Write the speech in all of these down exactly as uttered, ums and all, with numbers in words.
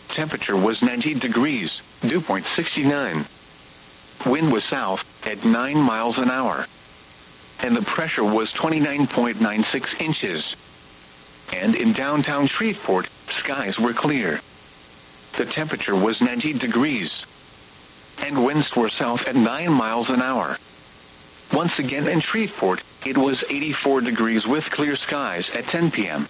Temperature was ninety degrees, dew point sixty-nine. Wind was south, at nine miles an hour. And the pressure was twenty-nine point nine six inches. And in downtown Shreveport, skies were clear. The temperature was ninety degrees. And winds were south at nine miles an hour. Once again in Shreveport, it was eighty-four degrees with clear skies at ten p.m.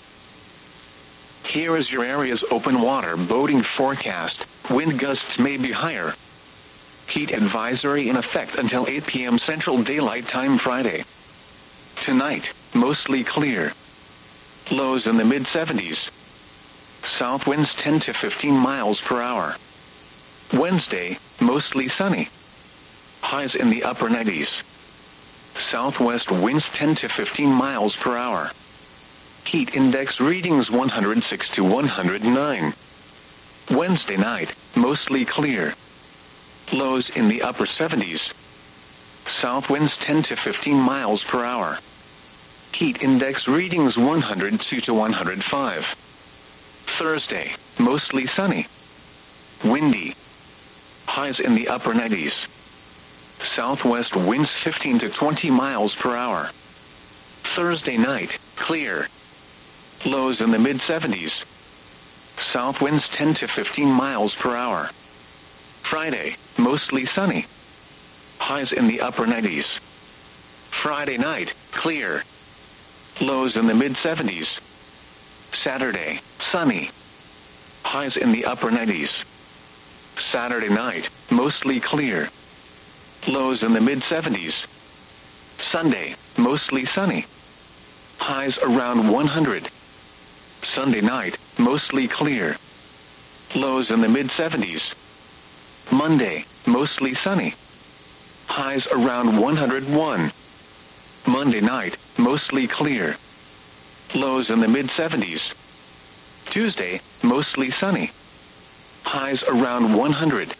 Here is your area's open water boating forecast. Wind gusts may be higher. Heat advisory in effect until eight p.m. Central Daylight Time Friday. Tonight, mostly clear. Lows in the mid seventies. South winds ten to fifteen miles per hour. Wednesday, mostly sunny. Highs in the upper nineties. Southwest winds ten to fifteen miles per hour. Heat index readings one hundred six to one hundred nine. Wednesday night, mostly clear. Lows in the upper seventies. South winds ten to fifteen miles per hour. Heat index readings one hundred two to one hundred five. Thursday, mostly sunny. Windy. Highs in the upper nineties. Southwest winds fifteen to twenty miles per hour. Thursday night, clear. Lows in the mid seventies. South winds ten to fifteen miles per hour. Friday, mostly sunny. Highs in the upper nineties. Friday night, clear. Lows in the mid seventies. Saturday, sunny. Highs in the upper nineties. Saturday night, mostly clear. Lows in the mid seventies. Sunday, mostly sunny. Highs around one hundred. Sunday night, mostly clear. Lows in the mid seventies. Monday, mostly sunny. Highs around one hundred one. Monday night, mostly clear. Lows in the mid seventies. Tuesday, mostly sunny. Highs around one hundred.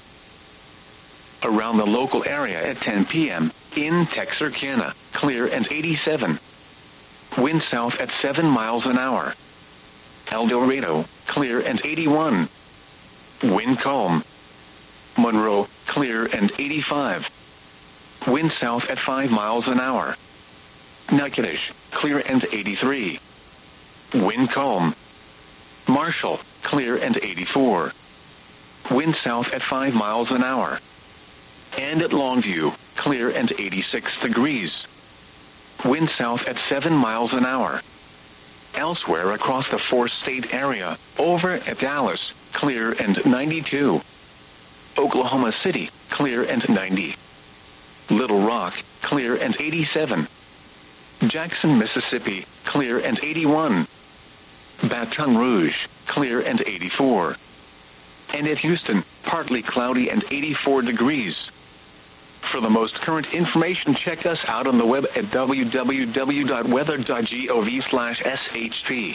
Around the local area at ten p.m., in Texarkana, clear and eighty-seven. Wind south at seven miles an hour. El Dorado, clear and eighty-one. Wind calm. Monroe, clear and eighty-five. Wind south at five miles an hour. Natchitoches, clear and eighty-three. Wind calm. Marshall, clear and eighty-four. Wind south at five miles an hour. And at Longview, clear and eighty-six degrees. Wind south at seven miles an hour. Elsewhere across the four-state area, over at Dallas, clear and ninety-two. Oklahoma City, clear and ninety. Little Rock, clear and eighty-seven. Jackson, Mississippi, clear and eighty-one. Baton Rouge, clear and eighty-four. And at Houston, partly cloudy and eighty-four degrees. For the most current information, check us out on the web at w w w dot weather dot gov slash s h p.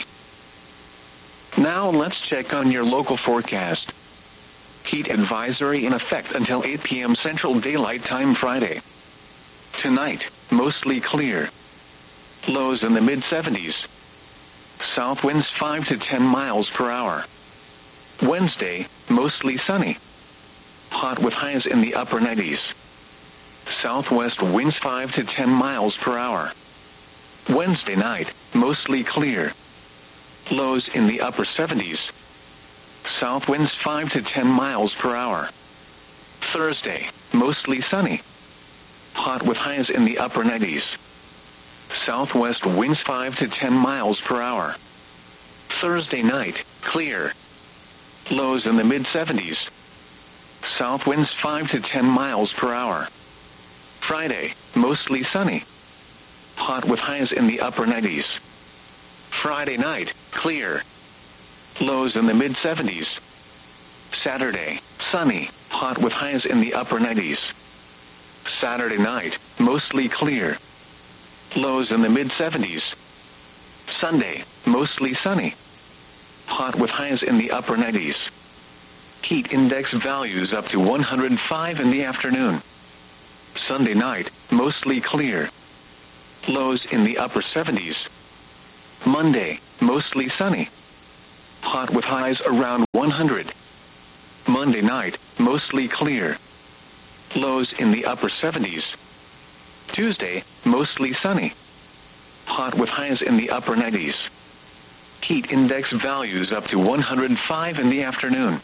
Now let's check on your local forecast. Heat advisory in effect until eight p.m. Central Daylight Time Friday. Tonight, mostly clear. Lows in the mid seventies. South winds five to ten miles per hour. Wednesday, mostly sunny. Hot with highs in the upper nineties. Southwest winds five to ten miles per hour. Wednesday night, mostly clear. Lows in the upper seventies. South winds five to ten miles per hour. Thursday, mostly sunny. Hot with highs in the upper nineties. Southwest winds five to ten miles per hour. Thursday night, clear. Lows in the mid seventies. South winds five to ten miles per hour. Friday, mostly sunny. Hot with highs in the upper nineties. Friday night, clear. Lows in the mid seventies. Saturday, sunny, hot with highs in the upper nineties. Saturday night, mostly clear. Lows in the mid seventies. Sunday, mostly sunny. Hot with highs in the upper nineties. Heat index values up to one hundred five in the afternoon. Sunday night, mostly clear. Lows in the upper seventies. Monday, mostly sunny. Hot with highs around one hundred. Monday night, mostly clear. Lows in the upper seventies. Tuesday, mostly sunny. Hot with highs in the upper nineties. Heat index values up to one hundred five in the afternoon.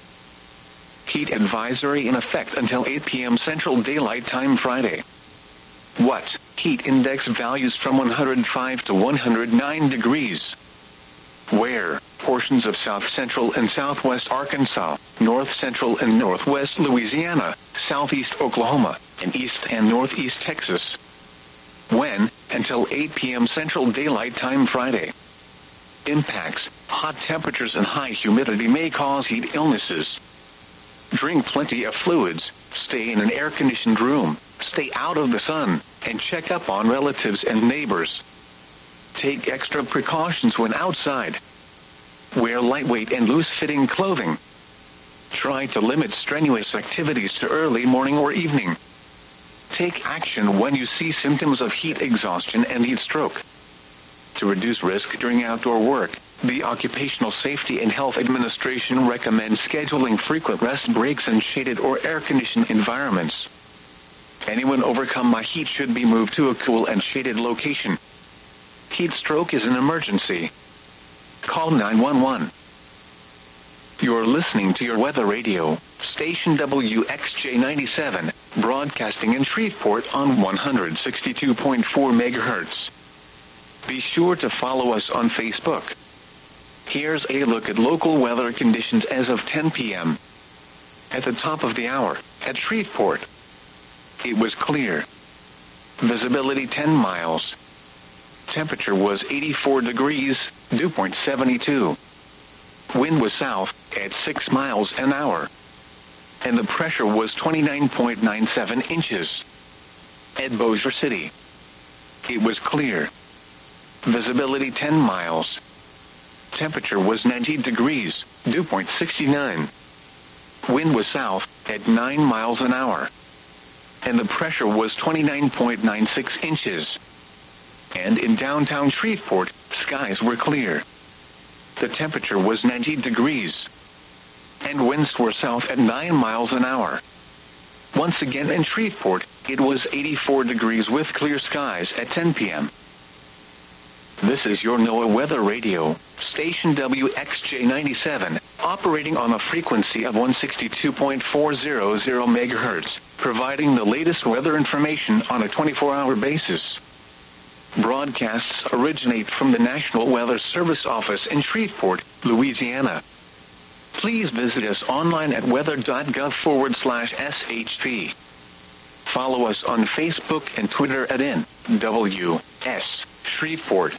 Heat advisory in effect until eight p.m. Central Daylight Time Friday. What? Heat index values from one hundred five to one hundred nine degrees. Where? Portions of south central and southwest Arkansas, north central and northwest Louisiana, southeast Oklahoma, and east and northeast Texas. When? Until eight p.m. Central Daylight Time Friday. Impacts: hot temperatures and high humidity may cause heat illnesses. Drink plenty of fluids, stay in an air-conditioned room, stay out of the sun, and check up on relatives and neighbors. Take extra precautions when outside. Wear lightweight and loose-fitting clothing. Try to limit strenuous activities to early morning or evening. Take action when you see symptoms of heat exhaustion and heat stroke. To reduce risk during outdoor work, the Occupational Safety and Health Administration recommends scheduling frequent rest breaks in shaded or air-conditioned environments. Anyone overcome by heat should be moved to a cool and shaded location. Heat stroke is an emergency. Call nine one one. You're listening to your weather radio, station W X J ninety-seven, broadcasting in Shreveport on one hundred sixty-two point four megahertz. Be sure to follow us on Facebook. Here's a look at local weather conditions as of ten p.m. At the top of the hour, at Shreveport. It was clear. Visibility ten miles. Temperature was eighty-four degrees, dew point seventy-two. Wind was south, at six miles an hour. And the pressure was twenty-nine point nine seven inches. At Bossier City. It was clear. Visibility ten miles. Temperature was ninety degrees, dew point sixty-nine. Wind was south, at nine miles an hour. And the pressure was twenty-nine point nine six inches. And in downtown Shreveport, skies were clear. The temperature was ninety degrees. And winds were south at nine miles an hour. Once again in Shreveport, it was eighty-four degrees with clear skies at ten p.m. This is your NOAA Weather Radio, station W X J ninety-seven, operating on a frequency of one hundred sixty-two point four hundred megahertz, providing the latest weather information on a twenty-four hour basis. Broadcasts originate from the National Weather Service office in Shreveport, Louisiana. Please visit us online at weather.gov forward slash SHP. Follow us on Facebook and Twitter at N W S Shreveport.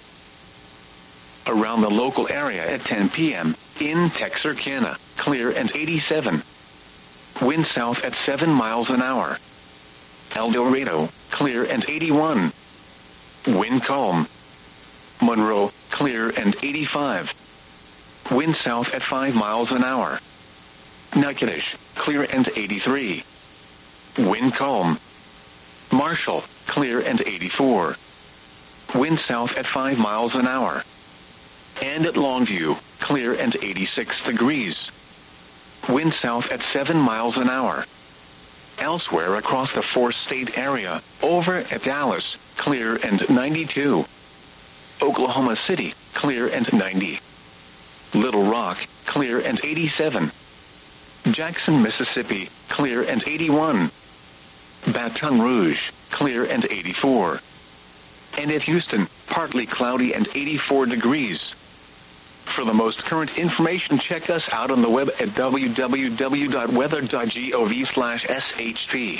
Around the local area at ten p.m., in Texarkana, clear and eighty-seven. Wind south at seven miles an hour. El Dorado, clear and eighty-one. Wind calm. Monroe, clear and eighty-five. Wind south at five miles an hour. Natchitoches, clear and eighty-three. Wind calm. Marshall, clear and eighty-four. Wind south at five miles an hour. And at Longview, clear and eighty-six degrees. Wind south at seven miles an hour. Elsewhere across the four-state area, over at Dallas, clear and ninety-two. Oklahoma City, clear and ninety. Little Rock, clear and eighty-seven. Jackson, Mississippi, clear and eighty-one. Baton Rouge, clear and eighty-four. And at Houston, partly cloudy and eighty-four degrees. For the most current information, check us out on the web at w w w dot weather dot gov slash S H P.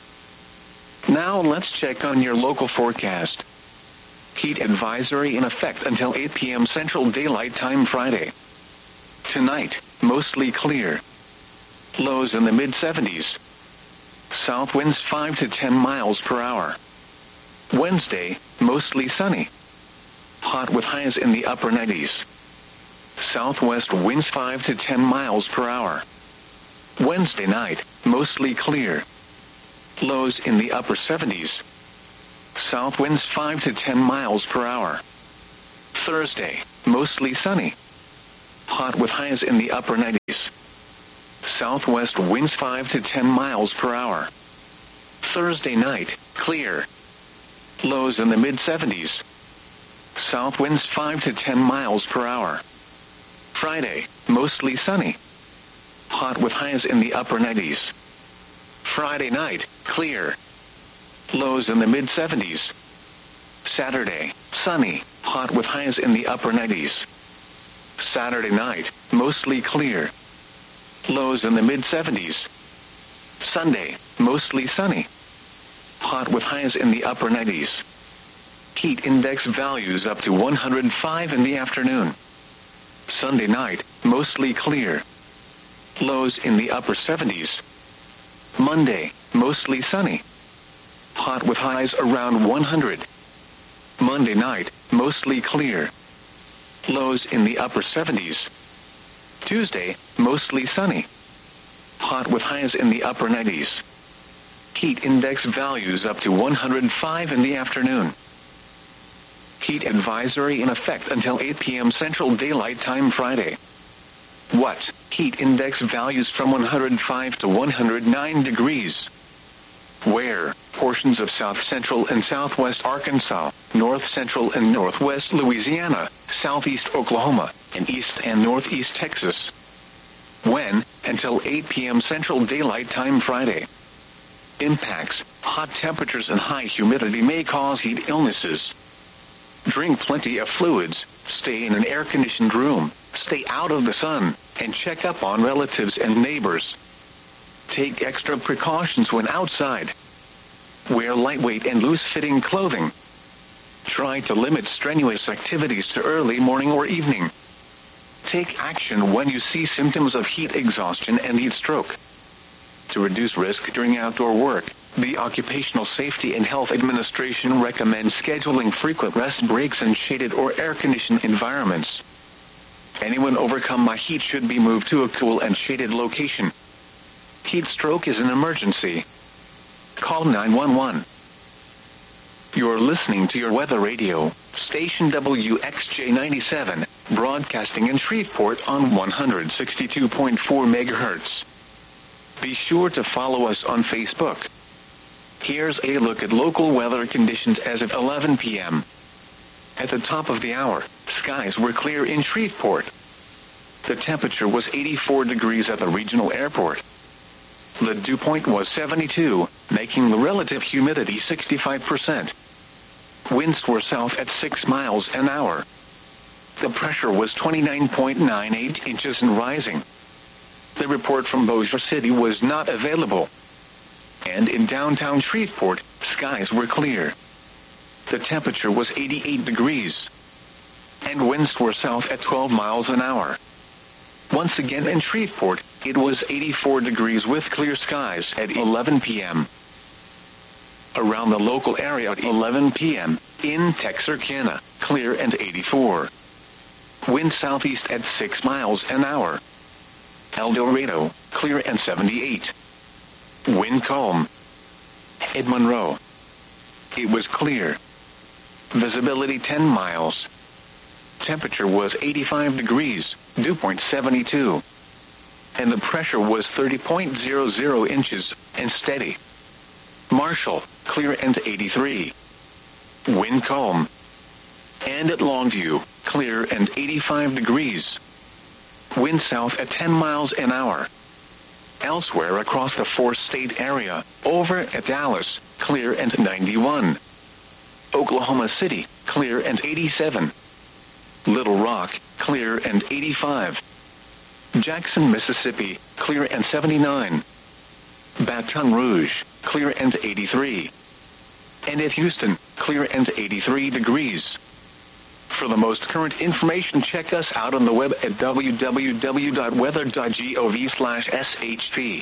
Now let's check on your local forecast. Heat advisory in effect until eight p.m. Central Daylight Time Friday. Tonight, mostly clear. Lows in the mid seventies. South winds five to ten miles per hour. Wednesday, mostly sunny. Hot with highs in the upper nineties. Southwest winds five to ten miles per hour. Wednesday night, mostly clear. Lows in the upper seventies. South winds five to ten miles per hour. Thursday, mostly sunny. Hot with highs in the upper nineties. southwest winds five to ten miles per hour. Thursday night, clear. Lows in the mid seventies. South winds five to ten miles per hour. Friday, mostly sunny. Hot with highs in the upper nineties. Friday night, clear. Lows in the mid seventies. Saturday, sunny, hot with highs in the upper nineties. Saturday night, mostly clear. Lows in the mid seventies. Sunday, mostly sunny. Hot with highs in the upper nineties. Heat index values up to one hundred five in the afternoon. Sunday night, mostly clear. Lows in the upper seventies. Monday, mostly sunny. Hot with highs around one hundred. Monday night, mostly clear. Lows in the upper seventies. Tuesday, mostly sunny. Hot with highs in the upper nineties. Heat index values up to one hundred five in the afternoon. Heat advisory in effect until eight p.m. Central Daylight Time Friday. What? Heat index values from one hundred five to one hundred nine degrees. Where? Portions of south central and southwest Arkansas, north central and northwest Louisiana, southeast Oklahoma, and east and northeast Texas. When? Until eight p.m. Central Daylight Time Friday. Impacts: hot temperatures and high humidity may cause heat illnesses. Drink plenty of fluids, stay in an air-conditioned room, stay out of the sun, and check up on relatives and neighbors. Take extra precautions when outside. Wear lightweight and loose-fitting clothing. Try to limit strenuous activities to early morning or evening. Take action when you see symptoms of heat exhaustion and heat stroke. To reduce risk during outdoor work, the Occupational Safety and Health Administration recommends scheduling frequent rest breaks in shaded or air-conditioned environments. Anyone overcome by heat should be moved to a cool and shaded location. Heat stroke is an emergency. Call nine one one. You're listening to your weather radio, station W X J ninety-seven, broadcasting in Shreveport on one hundred sixty-two point four megahertz. Be sure to follow us on Facebook. Here's a look at local weather conditions as of eleven p.m. At the top of the hour, skies were clear in Shreveport. The temperature was eighty-four degrees at the regional airport. The dew point was seventy-two, making the relative humidity sixty-five percent. Winds were south at six miles an hour. The pressure was twenty-nine point nine eight inches and rising. The report from Bossier City was not available. And in downtown Shreveport, skies were clear. The temperature was eighty-eight degrees. And winds were south at twelve miles an hour. Once again in Shreveport, it was eighty-four degrees with clear skies at eleven p.m. Around the local area at eleven p.m., in Texarkana, clear and eighty-four. Wind southeast at six miles an hour. El Dorado, clear and seventy-eight. Wind calm. At Monroe, it was clear. Visibility ten miles. Temperature was eighty-five degrees, dew point seventy-two. And the pressure was thirty point zero zero inches, and steady. Marshall, clear and eighty-three. Wind calm. And at Longview, clear and eighty-five degrees. Wind south at ten miles an hour. Elsewhere across the four-state area, over at Dallas, clear and ninety-one. Oklahoma City, clear and eighty-seven. Little Rock, clear and eighty-five. Jackson, Mississippi, clear and seventy-nine. Baton Rouge, clear and eighty-three. And at Houston, clear and eighty-three degrees. For the most current information, check us out on the web at w w w dot weather dot gov slash s h p.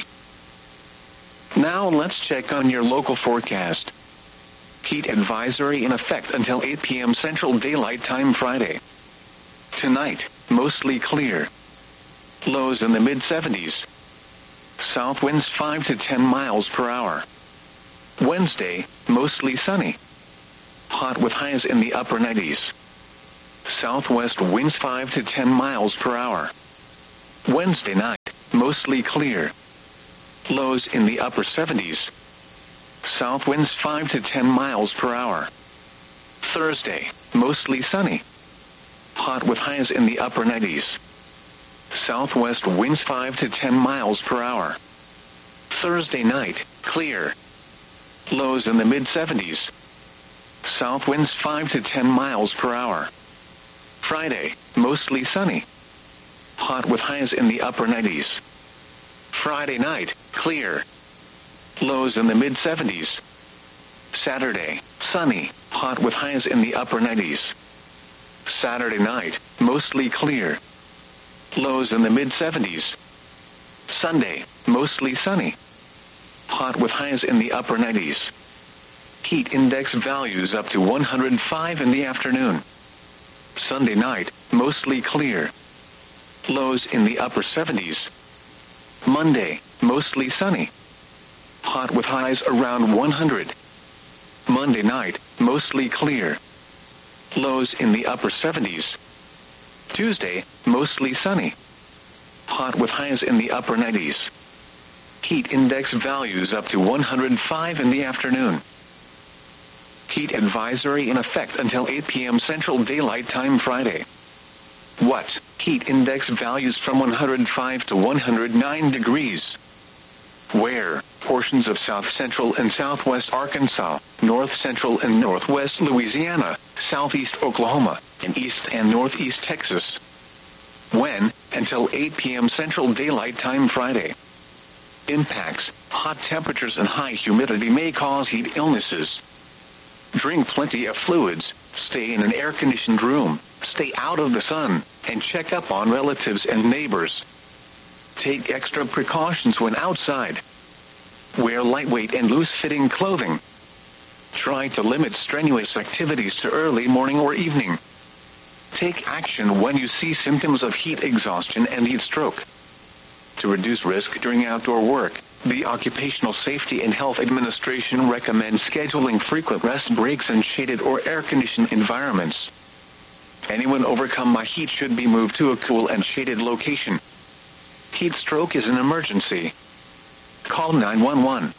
Now let's check on your local forecast. Heat advisory in effect until eight p.m. Central Daylight Time Friday. Tonight, mostly clear. Lows in the mid seventies. South winds five to ten miles per hour. Wednesday, mostly sunny. Hot with highs in the upper nineties. Southwest winds five to ten miles per hour. Wednesday night, mostly clear. Lows in the upper seventies. South winds five to ten miles per hour. Thursday, mostly sunny. Hot with highs in the upper nineties. Southwest winds five to ten miles per hour. Thursday night, clear. Lows in the mid seventies. South winds five to ten miles per hour. Friday, mostly sunny. Hot with highs in the upper nineties. Friday night, clear. Lows in the mid seventies. Saturday, sunny, hot with highs in the upper nineties. Saturday night, mostly clear. Lows in the mid seventies. Sunday, mostly sunny. Hot with highs in the upper nineties. Heat index values up to one hundred five in the afternoon. Sunday night, mostly clear. Lows in the upper seventies. Monday, mostly sunny. Hot with highs around one hundred. Monday night, mostly clear. Lows in the upper seventies. Tuesday, mostly sunny. Hot with highs in the upper nineties. Heat index values up to one hundred five in the afternoon. Heat advisory in effect until eight p.m. Central Daylight Time Friday. What? Heat index values from one hundred five to one hundred nine degrees. Where? Portions of south central and southwest Arkansas, north central and northwest Louisiana, southeast Oklahoma, and east and northeast Texas. When? Until eight p.m. Central Daylight Time Friday. Impacts: hot temperatures and high humidity may cause heat illnesses. Drink plenty of fluids, stay in an air-conditioned room, stay out of the sun, and check up on relatives and neighbors. Take extra precautions when outside. Wear lightweight and loose-fitting clothing. Try to limit strenuous activities to early morning or evening. Take action when you see symptoms of heat exhaustion and heat stroke. To reduce risk during outdoor work, the Occupational Safety and Health Administration recommends scheduling frequent rest breaks in shaded or air-conditioned environments. Anyone overcome by heat should be moved to a cool and shaded location. Heat stroke is an emergency. Call nine one one.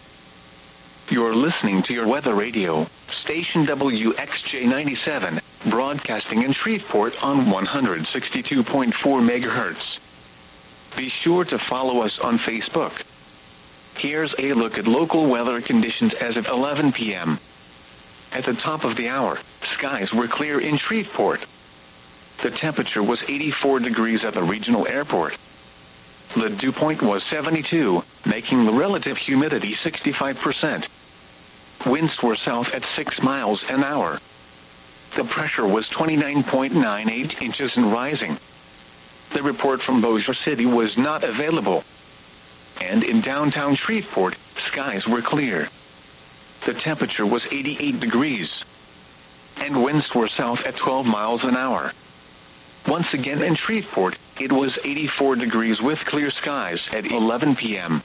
You're listening to your weather radio, station W X J ninety-seven, broadcasting in Shreveport on one hundred sixty-two point four megahertz. Be sure to follow us on Facebook. Here's a look at local weather conditions as of eleven p.m. At the top of the hour, skies were clear in Shreveport. The temperature was eighty-four degrees at the regional airport. The dew point was seventy-two, making the relative humidity sixty-five percent. Winds were south at six miles an hour. The pressure was twenty-nine point nine eight inches and rising. The report from Bossier City was not available. And in downtown Shreveport, skies were clear. The temperature was eighty-eight degrees. And winds were south at twelve miles an hour. Once again in Shreveport, it was eighty-four degrees with clear skies at eleven p.m.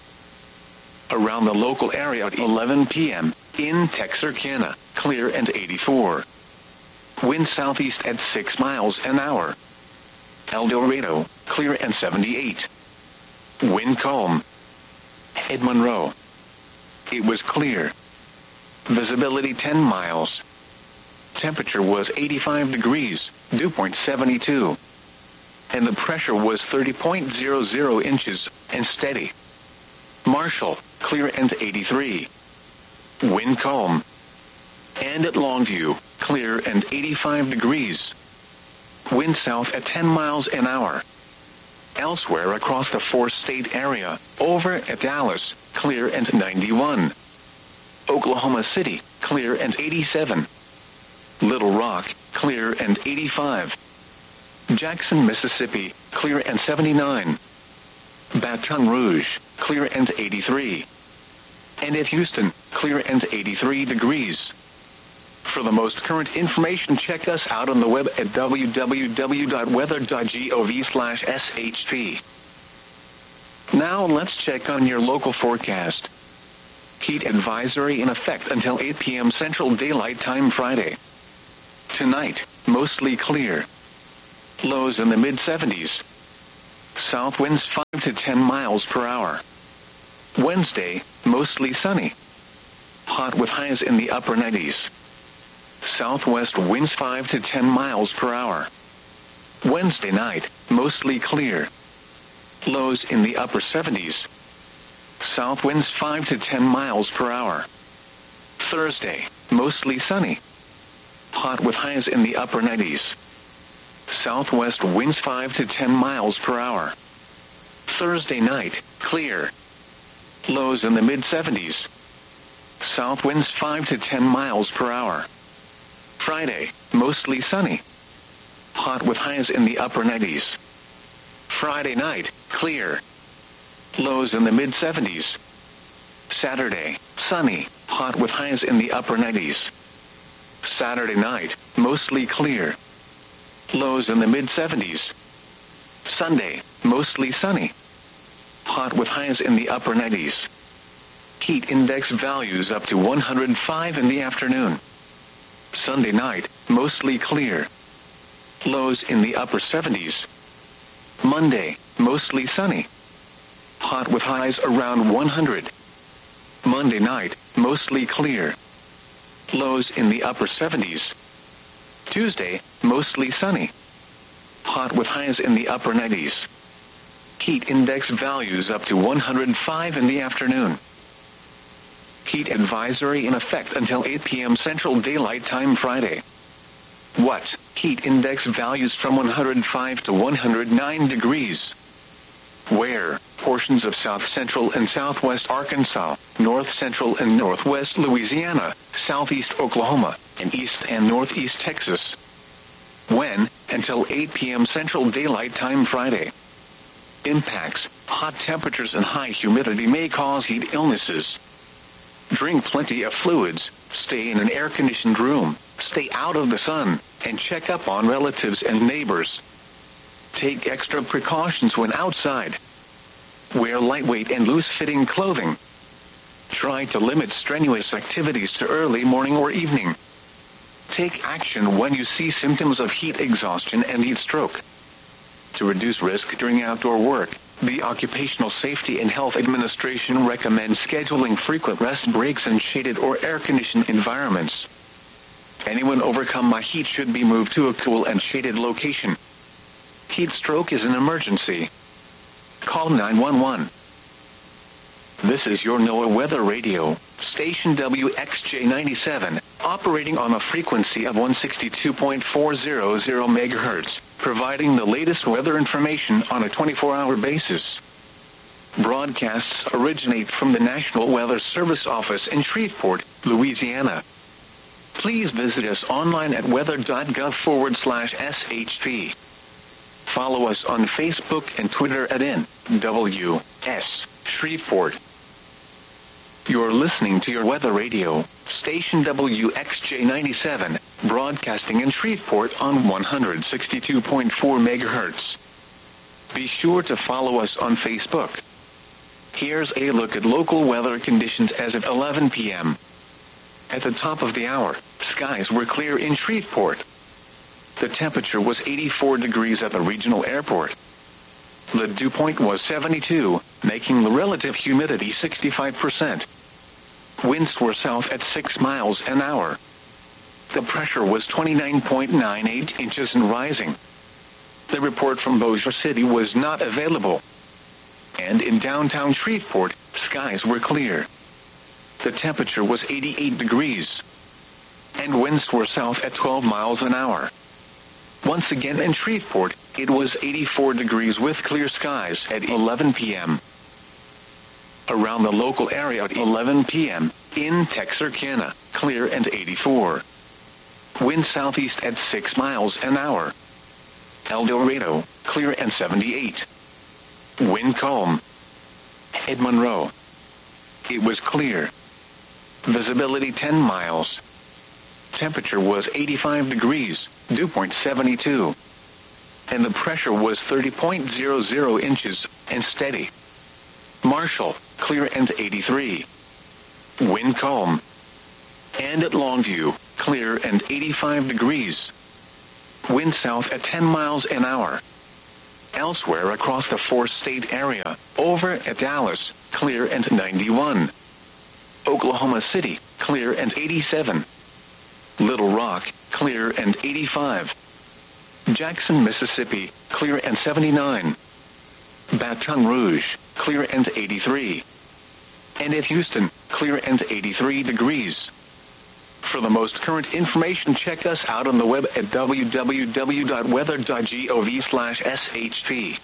Around the local area at eleven p.m., in Texarkana, clear and eighty-four. Wind southeast at six miles an hour. El Dorado, clear and seventy-eight. Wind calm. At Monroe, it was clear. Visibility ten miles. Temperature was eighty-five degrees, dew point seventy-two. And the pressure was thirty point zero zero inches, and steady. Marshall, clear and eighty-three. Wind calm. And at Longview, clear and eighty-five degrees. Wind south at ten miles an hour. Elsewhere across the four-state area, over at Dallas, clear and ninety-one. Oklahoma City, clear and eighty-seven. Little Rock, clear and eighty-five. Jackson, Mississippi, clear and seventy-nine. Baton Rouge, clear and eighty-three. And at Houston, clear and eighty-three degrees. For the most current information, check us out on the web at w w w dot weather dot gov slash s h p. Now let's check on your local forecast. Heat advisory in effect until eight p.m. Central Daylight Time Friday. Tonight, mostly clear. Lows in the mid seventies. South winds to ten miles per hour. Wednesday, mostly sunny. Hot with highs in the upper nineties. Southwest winds five to ten miles per hour. Wednesday night, mostly clear. Lows in the upper seventies. South winds five to ten miles per hour. Thursday, mostly sunny. Hot with highs in the upper nineties. Southwest winds five to ten miles per hour. Thursday night, clear. Lows in the mid seventies. South winds five to ten miles per hour. Friday, mostly sunny. Hot with highs in the upper nineties. Friday night, clear. Lows in the mid seventies. Saturday, sunny, hot with highs in the upper nineties. Saturday night, mostly clear. Lows in the mid seventies. Sunday, mostly sunny. Hot with highs in the upper nineties. Heat index values up to one hundred five in the afternoon. Sunday night, mostly clear. Lows in the upper seventies. Monday, mostly sunny. Hot with highs around one hundred. Monday night, mostly clear. Lows in the upper seventies. Tuesday, mostly sunny. Hot with highs in the upper nineties. Heat index values up to one hundred five in the afternoon. Heat advisory in effect until eight p.m. Central Daylight Time Friday. What? Heat index values from one hundred five to one hundred nine degrees. Where? Portions of south central and southwest Arkansas, north central and northwest Louisiana, southeast Oklahoma, and east and northeast Texas. When? Until eight p.m. Central Daylight Time Friday. Impacts: hot temperatures and high humidity may cause heat illnesses. Drink plenty of fluids, stay in an air-conditioned room, stay out of the sun, and check up on relatives and neighbors. Take extra precautions when outside. Wear lightweight and loose-fitting clothing. Try to limit strenuous activities to early morning or evening. Take action when you see symptoms of heat exhaustion and heat stroke. To reduce risk during outdoor work, the Occupational Safety and Health Administration recommends scheduling frequent rest breaks in shaded or air-conditioned environments. Anyone overcome by heat should be moved to a cool and shaded location. Heat stroke is an emergency. Call nine one one. This is your NOAA Weather Radio, station W X J ninety-seven, operating on a frequency of one sixty-two point four hundred megahertz, providing the latest weather information on a twenty-four hour basis. Broadcasts originate from the National Weather Service office in Shreveport, Louisiana. Please visit us online at weather.gov forward slash SHP. Follow us on Facebook and Twitter at N W S Shreveport. You're listening to your Weather Radio, station W X J ninety-seven, broadcasting in Shreveport on one sixty-two point four megahertz. Be sure to follow us on Facebook. Here's a look at local weather conditions as of eleven p.m. At the top of the hour, skies were clear in Shreveport. The temperature was eighty-four degrees at the regional airport. The dew point was seventy-two, making the relative humidity sixty-five percent. Winds were south at six miles an hour. The pressure was twenty-nine point nine eight inches and rising. The report from Bossier City was not available. And in downtown Shreveport, skies were clear. The temperature was eighty-eight degrees. And winds were south at twelve miles an hour. Once again in Shreveport, it was eighty-four degrees with clear skies at eleven p.m. Around the local area at eleven p.m., in Texarkana, clear and eighty-four. Wind southeast at six miles an hour. El Dorado, clear and seventy-eight. Wind calm. At Monroe, it was clear. Visibility ten miles. Temperature was eighty-five degrees, dew point seventy-two. And the pressure was thirty point zero zero inches, and steady. Marshall, clear and eighty-three. Wind calm. And at Longview, clear and eighty-five degrees. Wind south at ten miles an hour. Elsewhere across the four-state area, over at Dallas, clear and ninety-one. Oklahoma City, clear and eighty-seven. Little Rock, clear and eighty-five. Jackson, Mississippi, clear and seventy-nine. Baton Rouge, clear and eighty-three. And at Houston, clear and eighty-three degrees. For the most current information, check us out on the web at w w w dot weather dot gov slash s h p.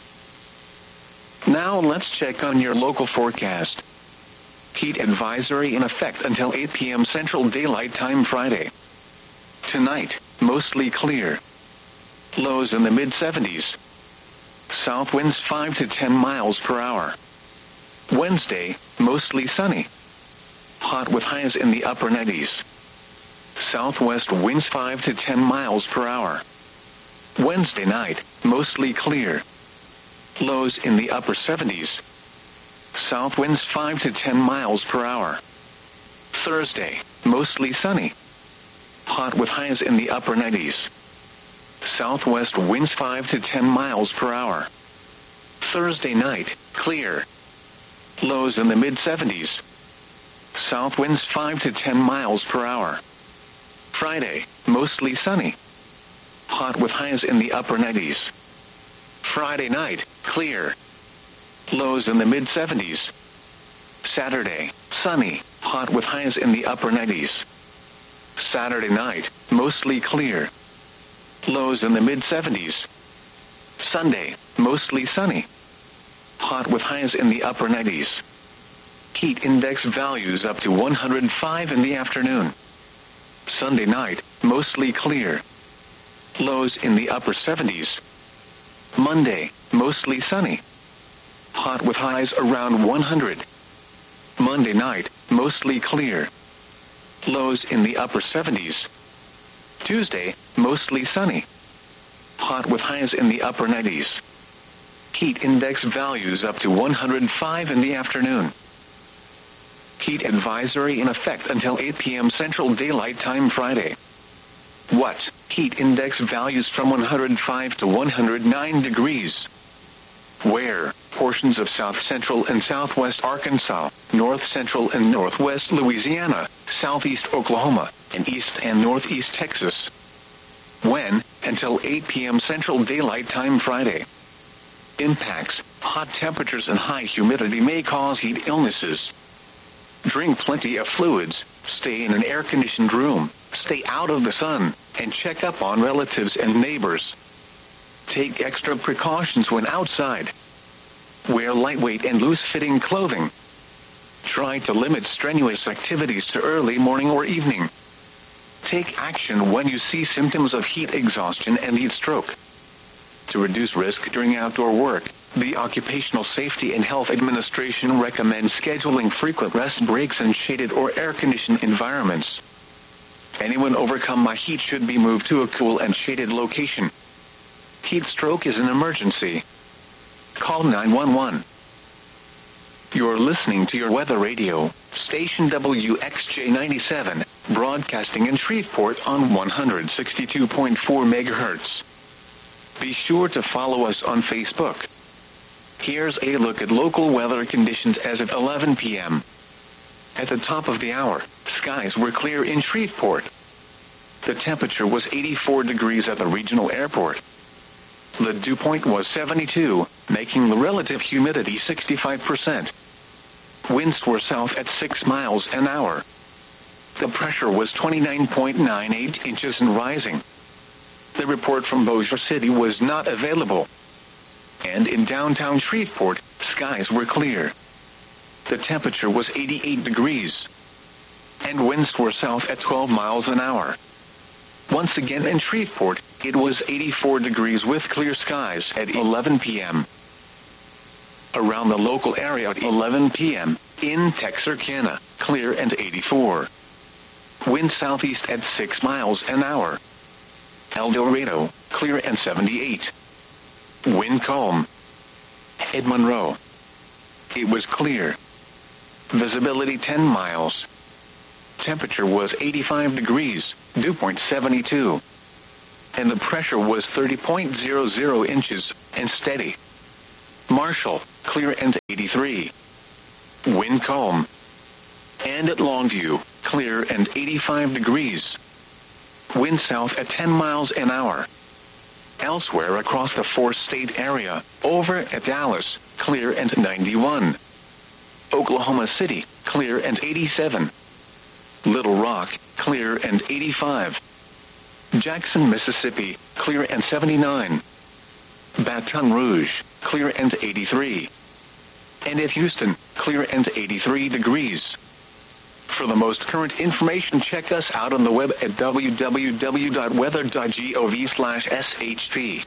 Now let's check on your local forecast. Heat advisory in effect until eight p m Central Daylight Time Friday. Tonight, mostly clear. Lows in the mid seventies. South winds five to ten miles per hour. Wednesday, mostly sunny. Hot with highs in the upper nineties. Southwest winds five to ten miles per hour. Wednesday night, mostly clear. Lows in the upper seventies. South winds five to ten miles per hour. Thursday, mostly sunny. Hot with highs in the upper nineties. Southwest winds five to ten miles per hour. Thursday night, clear. Lows in the mid seventies. South winds five to ten miles per hour. Friday, mostly sunny. Hot with highs in the upper nineties. Friday night, clear. Lows in the mid seventies. Saturday, sunny, hot with highs in the upper nineties. Saturday night, mostly clear. Lows in the mid seventies. Sunday, mostly sunny. Hot with highs in the upper nineties. Heat index values up to one hundred five in the afternoon. Sunday night, mostly clear. Lows in the upper seventies. Monday, mostly sunny. Hot with highs around one hundred. Monday night, mostly clear. Lows in the upper seventies. Tuesday, mostly sunny. Hot with highs in the upper nineties. Heat index values up to one hundred five in the afternoon. Heat advisory in effect until eight p m Central Daylight Time Friday. What? Heat index values from one hundred five to one hundred nine degrees. Where? Portions of south central and southwest Arkansas, north central and northwest Louisiana, southeast Oklahoma, and east and northeast Texas. When? Until eight p m Central Daylight Time Friday. Impacts: hot temperatures and high humidity may cause heat illnesses. Drink plenty of fluids, stay in an air-conditioned room, stay out of the sun, and check up on relatives and neighbors. Take extra precautions when outside. Wear lightweight and loose-fitting clothing. Try to limit strenuous activities to early morning or evening. Take action when you see symptoms of heat exhaustion and heat stroke. To reduce risk during outdoor work, the Occupational Safety and Health Administration recommends scheduling frequent rest breaks in shaded or air-conditioned environments. Anyone overcome by heat should be moved to a cool and shaded location. Heat stroke is an emergency. Call nine one one. You're listening to your weather radio, station W X J ninety-seven, broadcasting in Shreveport on one hundred sixty-two point four megahertz. Be sure to follow us on Facebook. Here's a look at local weather conditions as of eleven p m At the top of the hour, skies were clear in Shreveport. The temperature was eighty-four degrees at the regional airport. The dew point was seventy-two, making the relative humidity sixty-five percent. Winds were south at six miles an hour. The pressure was twenty-nine point nine eight inches and rising. The report from Bossier City was not available. And in downtown Shreveport, skies were clear. The temperature was eighty-eight degrees. And winds were south at twelve miles an hour. Once again in Shreveport, it was eighty-four degrees with clear skies at eleven p m Around the local area at eleven p m, in Texarkana, clear and eighty-four. Wind southeast at six miles an hour. El Dorado, clear and seventy-eight. Wind calm. At Monroe, it was clear. Visibility ten miles. Temperature was eighty-five degrees, dew point seventy-two. And the pressure was thirty point zero zero inches, and steady. Marshall, clear and eighty-three. Wind calm. And at Longview, clear and eighty-five degrees. Wind south at ten miles an hour. Elsewhere across the four-state area, over at Dallas, clear and ninety-one. Oklahoma City, clear and eighty-seven. Little Rock, clear and eighty-five. Jackson, Mississippi, clear and seventy-nine. Baton Rouge, clear and eighty-three. And at Houston, clear and eighty-three degrees. For the most current information, check us out on the web at w w w dot weather dot gov slash s h p.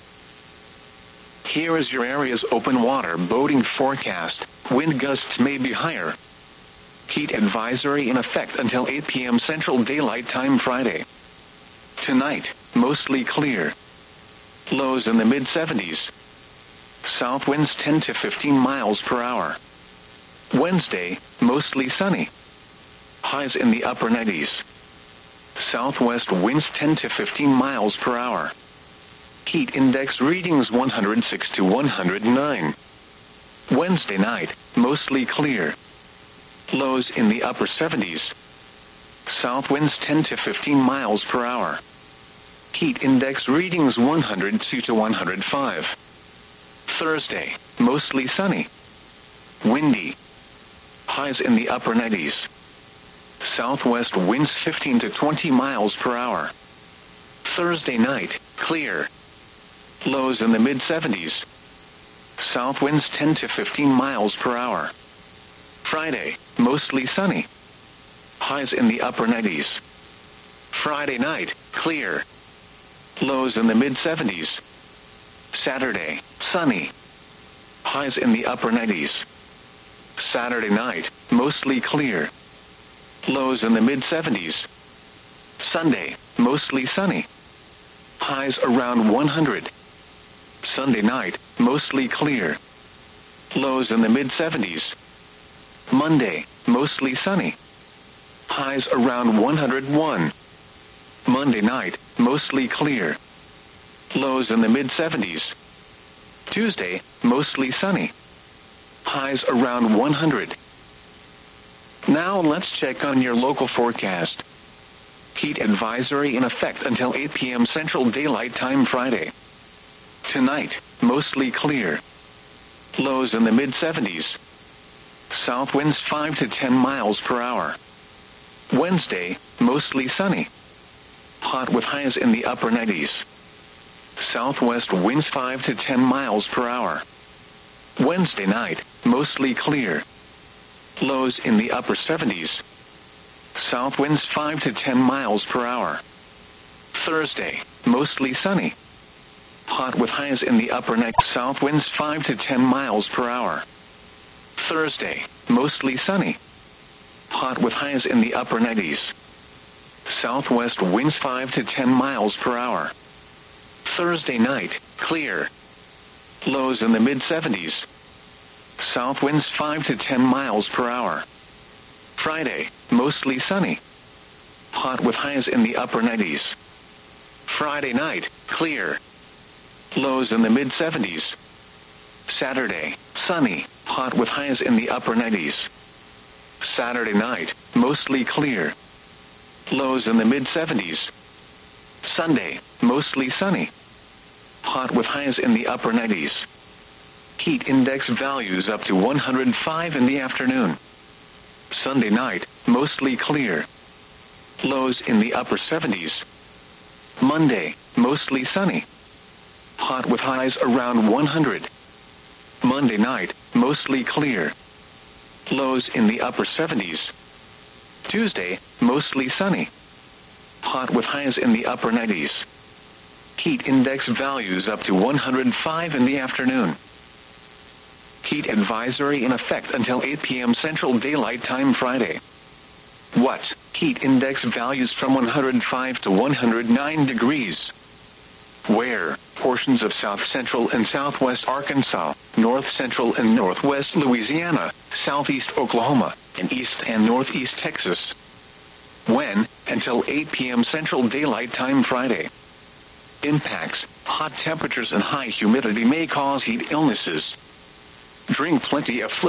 Here is your area's open water boating forecast. Wind gusts may be higher. Heat advisory in effect until eight p.m. Central Daylight Time Friday. Tonight, mostly clear. Lows in the mid seventies. South winds ten to fifteen miles per hour. Wednesday, mostly sunny. Highs in the upper nineties. Southwest winds ten to fifteen miles per hour. Heat index readings one hundred six to one hundred nine. Wednesday night, mostly clear. Lows in the upper seventies. South winds ten to fifteen miles per hour. Heat index readings one hundred two to one hundred five. Thursday, mostly sunny. Windy. Highs in the upper nineties. Southwest winds fifteen to twenty miles per hour. Thursday night, clear. Lows in the mid seventies. South winds ten to fifteen miles per hour. Friday, mostly sunny. Highs in the upper nineties. Friday night, clear. Lows in the mid seventies. Saturday, sunny. Highs in the upper nineties. Saturday night, mostly clear. Lows in the mid seventies. Sunday, mostly sunny. Highs around one hundred. Sunday night, mostly clear. Lows in the mid seventies. Monday, mostly sunny. Highs around one hundred one. Monday night, mostly clear. Lows in the mid seventies. Tuesday, mostly sunny. Highs around one hundred. Now let's check on your local forecast. Heat advisory in effect until eight p.m. Central Daylight Time Friday. Tonight, mostly clear. Lows in the mid seventies. South winds five to ten miles per hour. Wednesday, mostly sunny. Hot with highs in the upper nineties. Southwest winds five to ten miles per hour. Wednesday night, mostly clear. Lows in the upper seventies. South winds five to ten miles per hour. Thursday, mostly sunny. Hot with highs in the upper nineties. South winds five to ten miles per hour. Thursday, mostly sunny. Hot with highs in the upper nineties. Southwest winds five to ten miles per hour. Thursday night, clear. Lows in the mid seventies. South winds five to ten miles per hour. Friday, mostly sunny. Hot with highs in the upper nineties. Friday night, clear. Lows in the mid seventies. Saturday, sunny. Hot with highs in the upper nineties. Saturday night, mostly clear. Lows in the mid seventies. Sunday, mostly sunny. Hot with highs in the upper nineties. Heat index values up to one hundred five in the afternoon. Sunday night, mostly clear. Lows in the upper seventies. Monday, mostly sunny. Hot with highs around one hundred. Monday night, mostly clear. Lows in the upper seventies. Tuesday, mostly sunny. Hot with highs in the upper nineties. Heat index values up to one hundred five in the afternoon. Heat advisory in effect until eight p.m. Central Daylight Time Friday. What? Heat index values from one hundred five to one hundred nine degrees. Where? Portions of south central and southwest Arkansas, north central and northwest Louisiana, southeast Oklahoma, and east and northeast Texas. When? Until eight p.m. Central Daylight Time Friday. impacts, hot temperatures and high humidity may cause heat illnesses. Drink plenty of fluid.